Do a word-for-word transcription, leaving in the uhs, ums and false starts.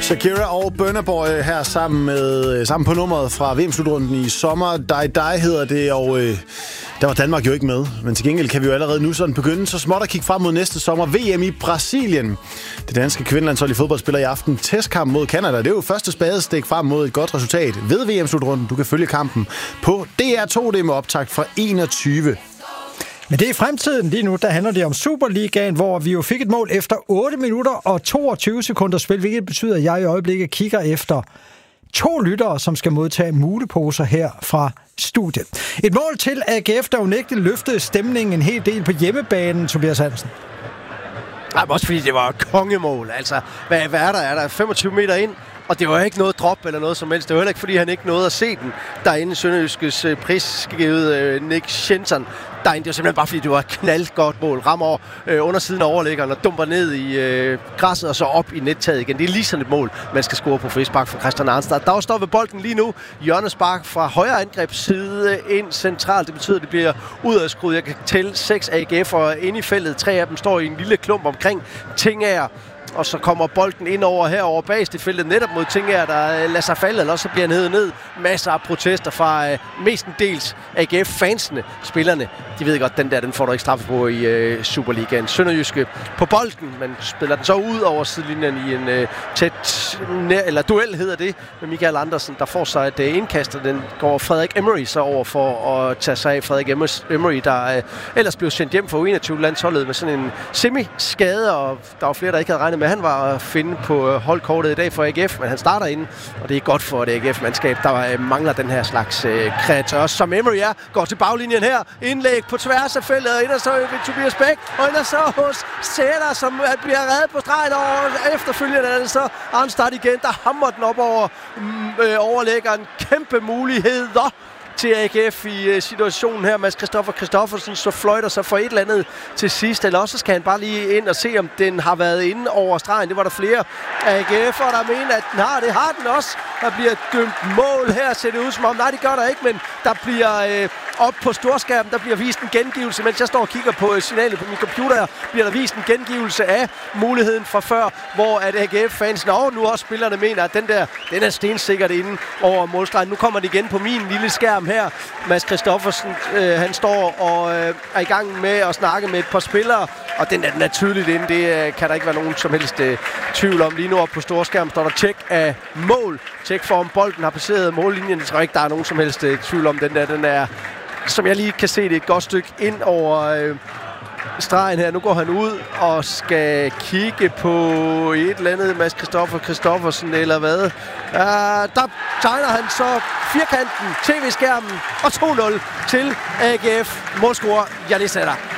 Shakira og Burna Boy her sammen med sammen på nummeret fra V M-slutrunden i sommer. Die Die hedder det, og øh, der var Danmark jo ikke med. Men til gengæld kan vi jo allerede nu sådan begynde så småt at kigge frem mod næste sommer. V M i Brasilien. Det danske kvindelandshold i fodbold spiller i aften testkamp mod Canada. Det er jo første spadestik frem mod et godt resultat ved V M-slutrunden. Du kan følge kampen på D R to. Det med optakt fra enogtyve. Men det er fremtiden. Lige nu der handler det om Superligaen, hvor vi jo fik et mål efter otte minutter og toogtyve sekunder spil, hvilket betyder, at jeg i øjeblikket kigger efter to lyttere, som skal modtage muleposer her fra studiet. Et mål til A G F, der unægteligt løftede stemningen en hel del på hjemmebanen, Tobias Hansen. Nej, også fordi det var et kongemål. Altså, hvad, hvad er der? Er der femogtyve meter ind? Og det var ikke noget drop eller noget som helst. Det var heller ikke, fordi han ikke nåede at se den derinde i Sønderjyskes øh, prisgivet øh, Nick Jensen derinde. Det var simpelthen bare, fordi det var et knaldgodt mål. Rammer øh, undersiden af overlæggeren og dumper ned i øh, græsset og så op i nettaget igen. Det er lige sådan et mål, man skal score på frispark fra Christian Arnstad. Der står ved bolden lige nu. Hjørnespark fra højre angrebsside ind centralt. Det betyder, at det bliver udadskruet. Jeg kan tælle seks A G F'ere ind i feltet. Tre af dem står i en lille klump omkring Tingager. Og så kommer bolden ind over herover bagst i feltet netop mod Tingager, der lader sig falde, eller også så bliver han hævet ned. Masser af protester fra øh, mestendels A G F-fansene, spillerne. De ved godt, den der, den får du ikke straffe på i øh, Superligaen. Sønderjyske på bolden, men spiller den så ud over sidelinjen i en øh, tæt, nær, eller duel hedder det, med Michael Andersen, der får sig et øh, indkast, og den går Frederik Emery så over for at tage sig af. Frederik Emery, der øh, ellers blev sendt hjem for U enogtyve-landsholdet med sådan en semi-skade, og der var flere, der ikke havde regnet med, han var at finde på holdkortet i dag for A G F, men han starter inden, og det er godt for det A G F-mandskab, der øh, mangler den her slags øh, kreatør, som Emery er. Går til baglinjen her, indlæg på tværs af feltet, og ender så ved Tobias Bæk, og ender så hos Sætter, som bliver reddet på stregen, og efterfølgende er det så Arnstad igen, der hammer den op over øh, overlæggeren. Kæmpe muligheder til A G F i uh, situationen her. Mads Christoffer Christoffersen så fløjter sig for et eller andet til sidst, eller også skal han bare lige ind og se, om den har været inde over stregen. Det var der flere A G F'ere, der mener, at den har. Det har den også. Der bliver dømt mål her, ser det ud som om. Nej, det gør der ikke, men der bliver øh, op på storskærmen, der bliver vist en gengivelse. Mens jeg står og kigger på signalet på min computer her, bliver der vist en gengivelse af muligheden fra før, hvor at A G F-fansene og nu også spillerne mener, at den der, den er stensikkert inde over målstregen. Nu kommer det igen på min lille skærm her. Mads Christoffersen, øh, han står og øh, er i gang med at snakke med et par spillere, og den er, den er tydeligt inde. Det øh, kan der ikke være nogen som helst øh, tvivl om. Lige nu op på storskærmen står der tjek af mål. Tjek for, om bolden har passeret mållinjen. Jeg tror ikke, der er nogen som helst øh, tvivl om den der. Den er, som jeg lige kan se, det er et godt stykke ind over øh, stregen her. Nu går han ud og skal kigge på et eller andet Mads Christoffer Christoffersen eller hvad. Uh, der tegner han så firkanten, tv-skærmen og to nul til A G F. Målscorer Janis Sætter.